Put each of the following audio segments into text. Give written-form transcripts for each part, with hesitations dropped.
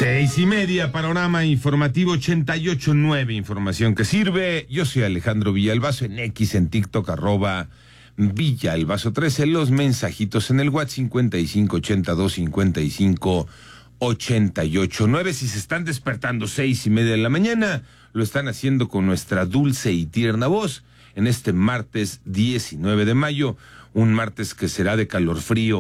6:30, panorama informativo 88.9, información que sirve. Yo soy Alejandro Villalbazo, en X, en TikTok, @Villalbazo13, los mensajitos en el WhatsApp 5582558889. Si se están despertando 6:30 de la mañana, lo están haciendo con nuestra dulce y tierna voz en este martes 19 de mayo, un martes que será de calor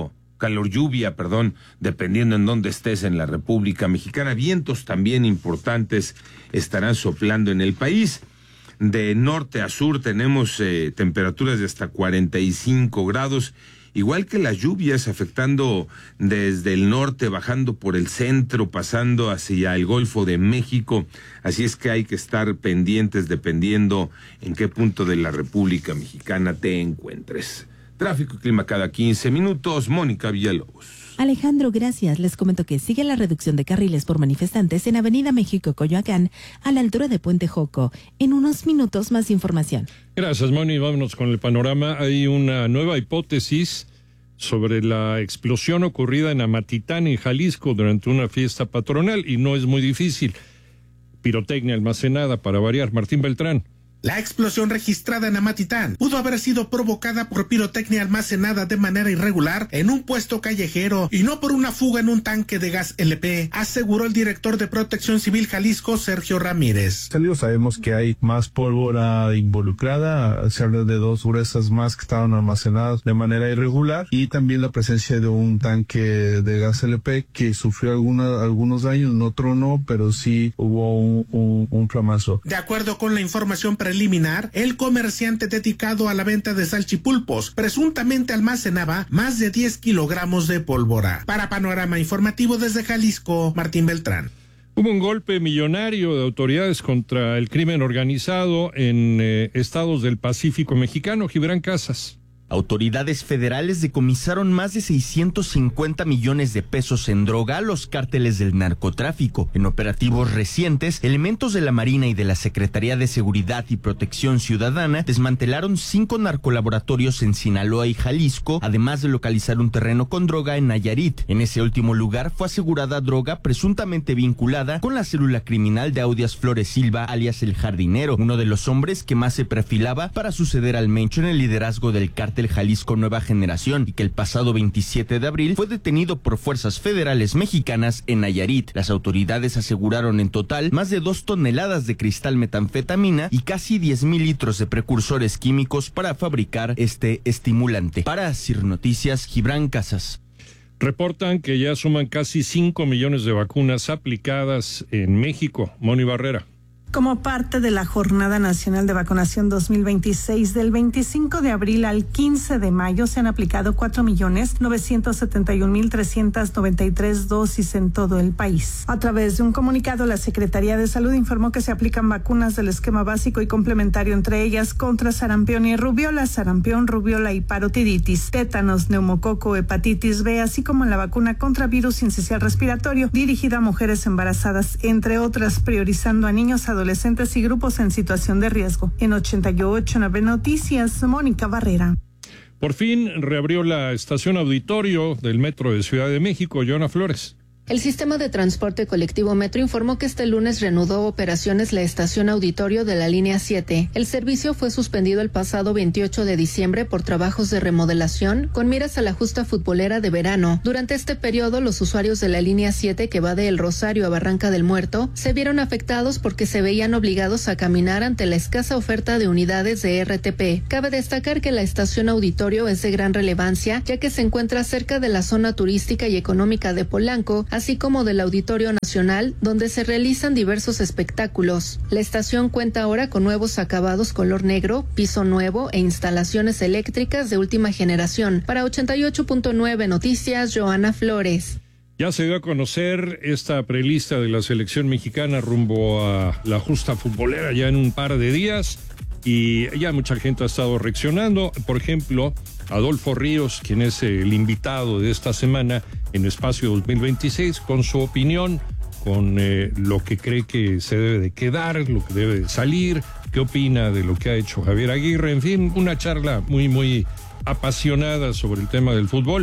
lluvia, dependiendo en dónde estés en la República Mexicana. Vientos también importantes estarán soplando en el país. De norte a sur tenemos temperaturas de hasta 45 grados, igual que las lluvias afectando desde el norte, bajando por el centro, pasando hacia el Golfo de México. Así es que hay que estar pendientes dependiendo en qué punto de la República Mexicana te encuentres. Tráfico y clima cada 15 minutos. Mónica Villalobos. Alejandro, gracias. Les comento que sigue la reducción de carriles por manifestantes en Avenida México, Coyoacán, a la altura de Puente Joco. En unos minutos, más información. Gracias, Moni. Vámonos con el panorama. Hay una nueva hipótesis sobre la explosión ocurrida en Amatitán, en Jalisco, durante una fiesta patronal, y no es muy difícil. Pirotecnia almacenada, para variar. Martín Beltrán. La explosión registrada en Amatitán pudo haber sido provocada por pirotecnia almacenada de manera irregular en un puesto callejero y no por una fuga en un tanque de gas LP, aseguró el director de Protección Civil Jalisco, Sergio Ramírez. Sabemos que hay más pólvora involucrada, se habla de 2 gruesas más que estaban almacenadas de manera irregular, y también la presencia de un tanque de gas LP que sufrió algunos daños, no tronó, pero sí hubo un flamazo. De acuerdo con la información preliminar, el comerciante dedicado a la venta de salchipulpos presuntamente almacenaba más de 10 kilogramos de pólvora. Para Panorama Informativo desde Jalisco, Martín Beltrán. Hubo un golpe millonario de autoridades contra el crimen organizado en estados del Pacífico mexicano. Gibran Casas. Autoridades federales decomisaron más de 650 millones de pesos en droga a los cárteles del narcotráfico. En operativos recientes, elementos de la Marina y de la Secretaría de Seguridad y Protección Ciudadana desmantelaron 5 narcolaboratorios en Sinaloa y Jalisco, además de localizar un terreno con droga en Nayarit. En ese último lugar fue asegurada droga presuntamente vinculada con la célula criminal de Audias Flores Silva, alias El Jardinero, uno de los hombres que más se perfilaba para suceder al Mencho en el liderazgo del cártel Jalisco Nueva Generación, y que el pasado 27 de abril fue detenido por fuerzas federales mexicanas en Nayarit. Las autoridades aseguraron en total más de 2 toneladas de cristal metanfetamina y casi 10,000 litros de precursores químicos para fabricar este estimulante. Para CIR Noticias, Gibran Casas. Reportan que ya suman casi 5 millones de vacunas aplicadas en México. Moni Barrera. Como parte de la Jornada Nacional de Vacunación 2026, del 25 de abril al 15 de mayo se han aplicado 4,971,393 dosis en todo el país. A través de un comunicado, la Secretaría de Salud informó que se aplican vacunas del esquema básico y complementario, entre ellas contra sarampión y rubiola, y parotiditis, tétanos, neumococo, hepatitis B, así como la vacuna contra virus sincicial respiratorio, dirigida a mujeres embarazadas, entre otras, priorizando a niños, adolescentes y grupos en situación de riesgo. En 88.9 Noticias, Mónica Barrera. Por fin reabrió la estación auditorio del Metro de Ciudad de México. Joana Flores. El sistema de transporte colectivo Metro informó que este lunes reanudó operaciones la estación auditorio de la línea 7. El servicio fue suspendido el pasado 28 de diciembre por trabajos de remodelación con miras a la justa futbolera de verano. Durante este periodo, los usuarios de la línea 7 que va de El Rosario a Barranca del Muerto se vieron afectados porque se veían obligados a caminar ante la escasa oferta de unidades de RTP. Cabe destacar que la estación auditorio es de gran relevancia, ya que se encuentra cerca de la zona turística y económica de Polanco, así como del Auditorio Nacional, donde se realizan diversos espectáculos. La estación cuenta ahora con nuevos acabados color negro, piso nuevo e instalaciones eléctricas de última generación. Para 88.9 Noticias, Joana Flores. Ya se dio a conocer esta prelista de la selección mexicana rumbo a la justa futbolera ya en un par de días, y ya mucha gente ha estado reaccionando. Por ejemplo, Adolfo Ríos, quien es el invitado de esta semana en Espacio 2026, con su opinión, con lo que cree que se debe de quedar, lo que debe de salir, qué opina de lo que ha hecho Javier Aguirre, en fin, una charla muy, muy apasionada sobre el tema del fútbol.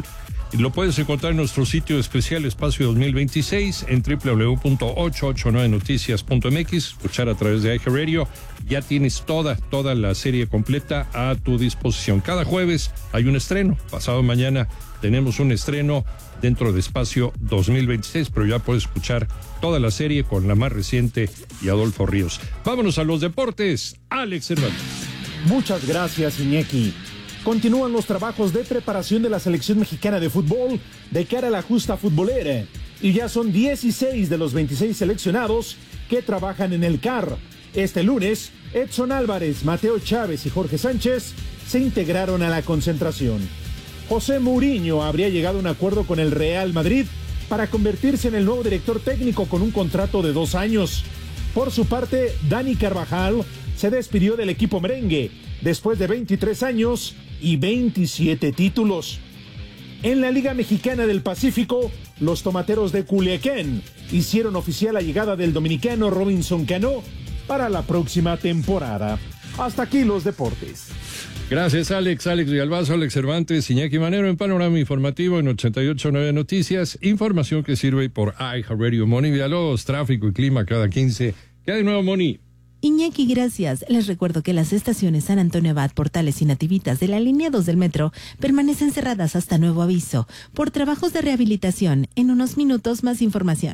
Lo puedes encontrar en nuestro sitio especial Espacio 2026 en www.889noticias.mx, escuchar a través de iHeartRadio. Ya tienes toda la serie completa a tu disposición. Cada jueves hay un estreno. Pasado mañana tenemos un estreno dentro de Espacio 2026, pero ya puedes escuchar toda la serie con la más reciente y Adolfo Ríos. Vámonos a los deportes. Alex Cervantes. Muchas gracias, Iñaki. Continúan los trabajos de preparación de la selección mexicana de fútbol de cara a la justa futbolera. Y ya son 16 de los 26 seleccionados que trabajan en el CAR. Este lunes, Edson Álvarez, Mateo Chávez y Jorge Sánchez se integraron a la concentración. José Mourinho habría llegado a un acuerdo con el Real Madrid para convertirse en el nuevo director técnico con un contrato de 2 años. Por su parte, Dani Carvajal se despidió del equipo merengue después de 23 años y 27 títulos. En la Liga Mexicana del Pacífico, los tomateros de Culiacán hicieron oficial la llegada del dominicano Robinson Cano para la próxima temporada. Hasta aquí los deportes. Gracias, Alex Villalbazo, Alex Cervantes, Iñaki Manero en Panorama Informativo en 88.9 Noticias. Información que sirve por iHeartRadio. Moni Villalobos, tráfico y clima cada 15. ¿Qué hay de nuevo, Moni? Iñaki, gracias. Les recuerdo que las estaciones San Antonio Abad, Portales y Nativitas de la línea 2 del metro permanecen cerradas hasta nuevo aviso por trabajos de rehabilitación. En unos minutos más información.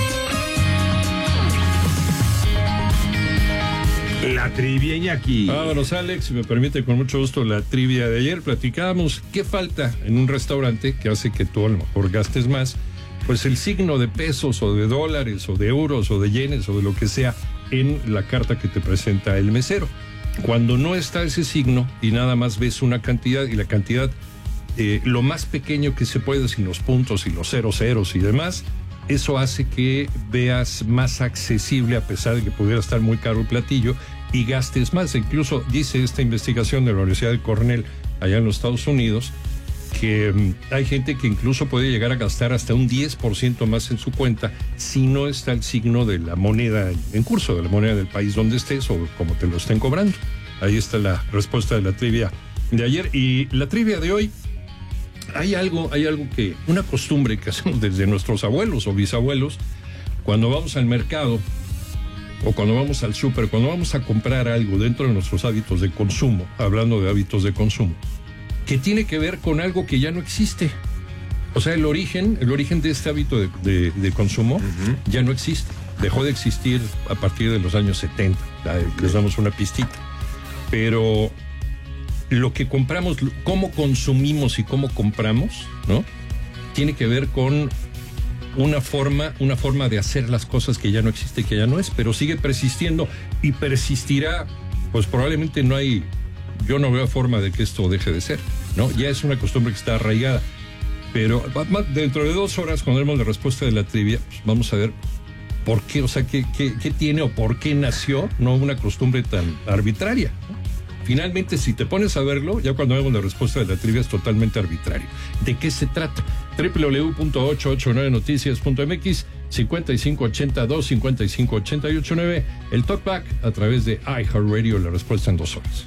La trivia, Iñaki. Vámonos, Alex, si me permite, con mucho gusto, la trivia de ayer. Platicábamos qué falta en un restaurante que hace que tú a lo mejor gastes más. Pues el signo de pesos o de dólares o de euros o de yenes o de lo que sea en la carta que te presenta el mesero. Cuando no está ese signo y nada más ves una cantidad y la cantidad lo más pequeño que se puede, sin los puntos y los ceros y demás, eso hace que veas más accesible, a pesar de que pudiera estar muy caro el platillo, y gastes más. Incluso dice esta investigación de la Universidad de Cornell allá en los Estados Unidos que hay gente que incluso puede llegar a gastar hasta un 10% más en su cuenta si no está el signo de la moneda en curso, de la moneda del país donde estés o como te lo estén cobrando. Ahí está la respuesta de la trivia de ayer. Y la trivia de hoy, hay algo que, una costumbre que hacemos desde nuestros abuelos o bisabuelos, cuando vamos al mercado o cuando vamos al súper, cuando vamos a comprar algo dentro de nuestros hábitos de consumo, hablando de hábitos de consumo, que tiene que ver con algo que ya no existe. O sea, el origen de este hábito de consumo ya no existe. Dejó de existir a partir de los años 70. Les damos una pistita. Pero lo que compramos, cómo consumimos y cómo compramos, ¿no? Tiene que ver con una forma de hacer las cosas que ya no existe, que ya no es, pero sigue persistiendo y persistirá. Pues probablemente yo no veo forma de que esto deje de ser, ¿no? Ya es una costumbre que está arraigada. Pero dentro de 2 horas, cuando demos la respuesta de la trivia, pues vamos a ver por qué, o sea, qué tiene o por qué nació, no una costumbre tan arbitraria, ¿no? Finalmente, si te pones a verlo, ya cuando vemos la respuesta de la trivia es totalmente arbitrario. ¿De qué se trata? www.889noticias.mx 5582-55889, el talkback a través de iHeartRadio, la respuesta en 2 horas.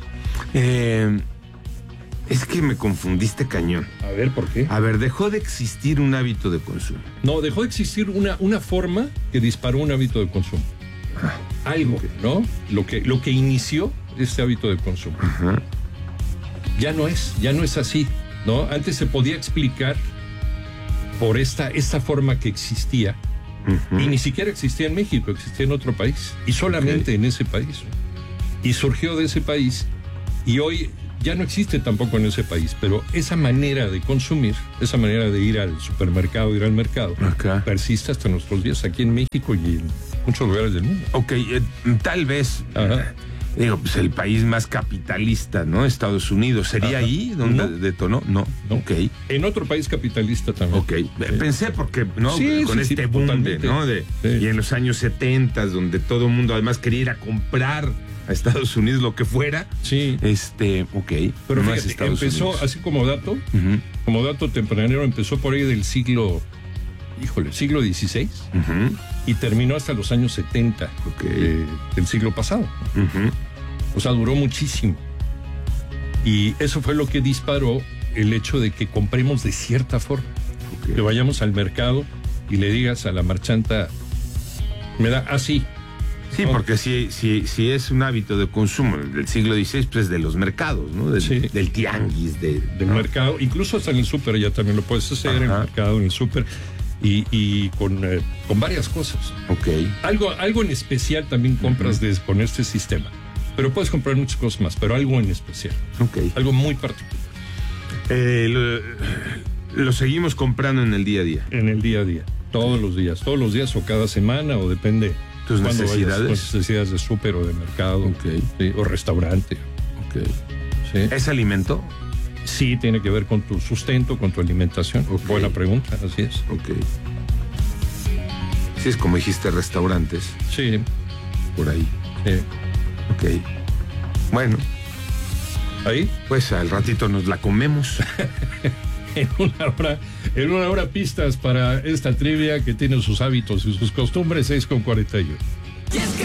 Es que me confundiste cañón. A ver, ¿por qué? A ver, dejó de existir un hábito de consumo. No, dejó de existir una forma que disparó un hábito de consumo. Algo, okay, ¿no? Lo que inició este hábito de consumo. Ajá. Ya no es así, ¿no? Antes se podía explicar por esta forma que existía, y ni siquiera existía en México, existía en otro país, y solamente en ese país. Y surgió de ese país, y hoy ya no existe tampoco en ese país, pero esa manera de consumir, esa manera de ir al supermercado, ir al mercado, persiste hasta nuestros días aquí en México y en muchos lugares del mundo. Ok, tal vez, digo, pues el país más capitalista, ¿no? Estados Unidos, ¿sería ahí donde detonó? No. Ok. En otro país capitalista también. Ok, pensé porque, ¿no? Sí, con este boom, ¿no? Y en los años 70, donde todo el mundo además quería ir a comprar a Estados Unidos lo que fuera. Sí. Ok. Pero no fíjate, empezó Unidos. Así como dato tempranero, empezó por ahí del siglo XVI, y terminó hasta los años 70 del siglo pasado. O sea, duró muchísimo. Y eso fue lo que disparó el hecho de que compremos de cierta forma. Ok. Que vayamos al mercado y le digas a la marchanta, me da así. Sí, porque si es un hábito de consumo del siglo XVI, pues de los mercados, ¿no? Del tianguis, del mercado, incluso hasta en el súper ya también lo puedes hacer, en el mercado, en el súper, y con varias cosas. Ok. Algo en especial también compras con este sistema, pero puedes comprar muchas cosas más, pero algo en especial. Ok. Algo muy particular. Lo seguimos comprando en el día a día. En el día a día, todos los días o cada semana, o depende tus necesidades. Tus necesidades de súper o de mercado, sí, o restaurante. Okay. Sí. ¿Es alimento? Sí, tiene que ver con tu sustento, con tu alimentación. Okay. Buena pregunta, así es. Ok. Sí, es como dijiste, restaurantes. Sí. Por ahí. Sí. Ok. Bueno. ¿Ahí? Pues al ratito nos la comemos. En una hora pistas para esta trivia que tiene sus hábitos y sus costumbres, 6:41.